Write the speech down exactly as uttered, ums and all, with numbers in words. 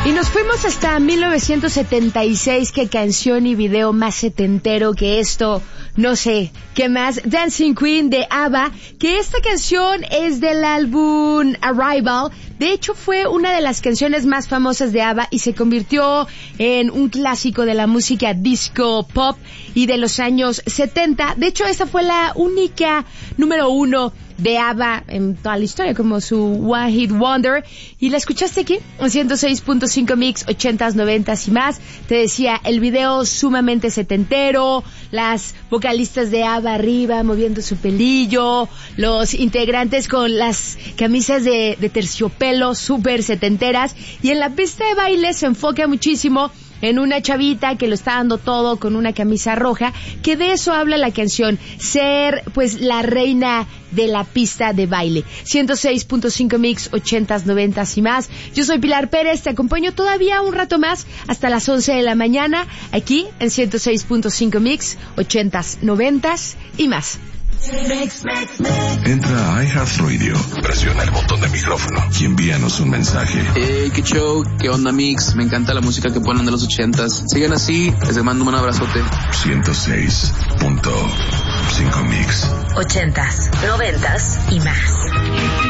Y nos fuimos hasta mil novecientos setenta y seis, qué canción y video más setentero que esto, no sé, qué más, Dancing Queen de ABBA, que esta canción es del álbum Arrival, de hecho fue una de las canciones más famosas de ABBA y se convirtió en un clásico de la música disco pop y de los años setenta, de hecho esta fue la única número uno de ABBA en toda la historia, como su One Hit Wonder, y la escuchaste aquí en ciento seis punto cinco Mix, ochentas, noventas y más. Te decía, el video sumamente setentero, las vocalistas de ABBA arriba moviendo su pelillo, los integrantes con las camisas de, de terciopelo súper setenteras, y en la pista de baile se enfoca muchísimo en una chavita que lo está dando todo con una camisa roja, que de eso habla la canción, ser pues la reina de la pista de baile. ciento seis punto cinco Mix, ochentas, noventas y más. Yo soy Pilar Pérez, te acompaño todavía un rato más hasta las once de la mañana aquí en ciento seis punto cinco Mix, ochentas, noventas y más. Entra a iHeartRadio, presiona el botón de micrófono y envíanos un mensaje. Hey, qué show, qué onda Mix, me encanta la música que ponen de los ochentas. Sigan así, les mando un abrazote. ciento seis punto cinco Mix. Ochentas, noventas y más.